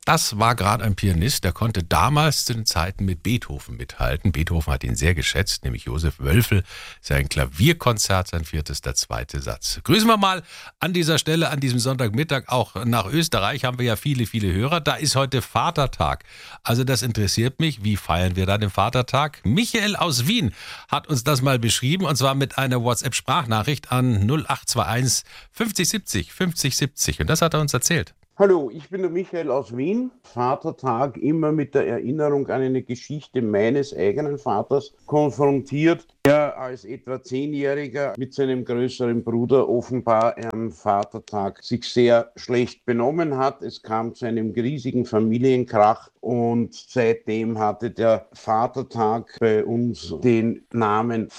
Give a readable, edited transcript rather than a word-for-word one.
Das war gerade ein Pianist, der konnte damals zu den Zeiten mit Beethoven mithalten. Beethoven hat ihn sehr geschätzt, nämlich Josef Wölfel. Sein Klavierkonzert, sein viertes, der zweite Satz. Grüßen wir mal an dieser Stelle, an diesem Sonntagmittag auch nach Österreich. Haben wir ja viele, viele Hörer. Da ist heute Vatertag. Also das interessiert mich. Wie feiern wir da den Vatertag? Michael aus Wien hat uns das mal beschrieben und zwar mit einer WhatsApp-Sprachnachricht an 0821 50 70 50 70. Und das hat er uns erzählt. Hallo, ich bin der Michael aus Wien. Vatertag immer mit der Erinnerung an eine Geschichte meines eigenen Vaters konfrontiert, der als etwa 10-Jähriger mit seinem größeren Bruder offenbar am Vatertag sich sehr schlecht benommen hat. Es kam zu einem riesigen Familienkrach und seitdem hatte der Vatertag bei uns den Namen